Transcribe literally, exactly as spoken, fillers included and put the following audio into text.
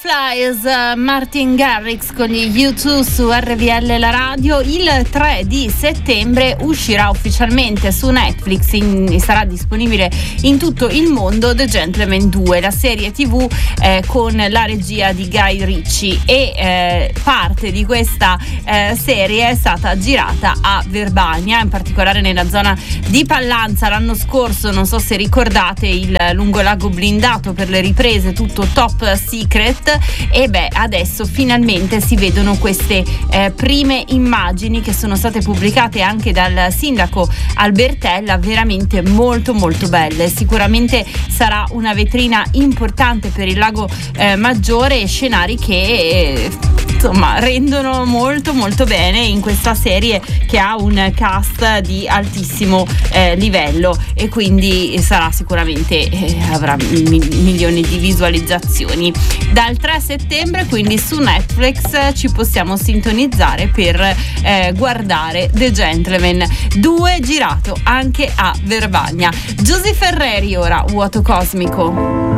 Fireflies, Martin Garrix con gli U due su R V L La Radio. Il tre di settembre uscirà ufficialmente su Netflix e sarà disponibile in tutto il mondo The Gentleman due, la serie tv eh, con la regia di Guy Ritchie, e eh, parte di questa eh, serie è stata girata a Verbania, in particolare nella zona di Pallanza. L'anno scorso, non so se ricordate, il lungolago blindato per le riprese, tutto top secret, e beh, adesso finalmente si vedono queste eh, prime immagini che sono state pubblicate anche dal sindaco Albertella, veramente molto molto belle. Sicuramente sarà una vetrina importante per il lago eh, Maggiore, e scenari che eh, insomma rendono molto molto bene in questa serie che ha un cast di altissimo eh, livello, e quindi sarà sicuramente eh, avrà mi- milioni di visualizzazioni. Dal tre settembre quindi su Netflix ci possiamo sintonizzare per eh, guardare The Gentleman due, girato anche a Verbania. Giusy Ferreri ora, Vuoto Cosmico.